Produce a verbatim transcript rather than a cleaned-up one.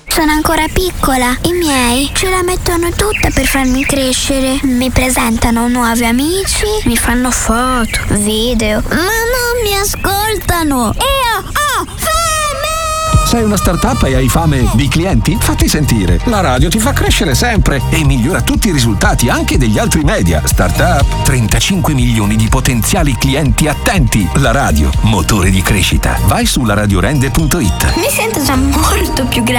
Sono ancora piccola. I miei ce la mettono tutta per farmi crescere. Mi presentano nuovi amici, mi fanno foto, video, ma non mi ascoltano. Io ho fame! Sei una startup e hai fame di clienti? Fatti sentire. La radio ti fa crescere sempre e migliora tutti i risultati anche degli altri media. Startup, trentacinque milioni di potenziali clienti attenti. La radio, motore di crescita. Vai su la radio rende punto it. Mi sento già molto più grande.